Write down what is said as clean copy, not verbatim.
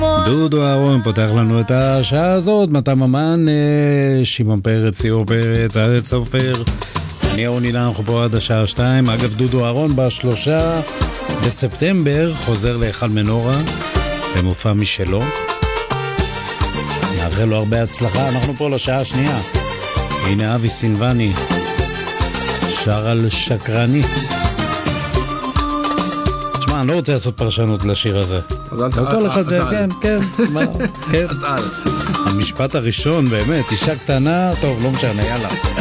דודו אהרון פותח לנו את השעה הזאת, מתי ממן, שמעון פרץ, ציור פרץ, עד סופר, אני אהרוני, אנחנו פה עד השעה 2. אגב, דודו אהרון ב3 בספטמבר חוזר להיכל מנורה במופע משלו, נאחל לו הרבה הצלחה. אנחנו פה לשעה השנייה. הנה אבי סילבני שר על שקרנית. תשמע, אני לא רוצה לעשות פרשנות לשיר הזה. אז אל כל אחד, כן. אז אל. המשפט הראשון באמת, אישה קטנה, טוב, לא משנה, יאללה.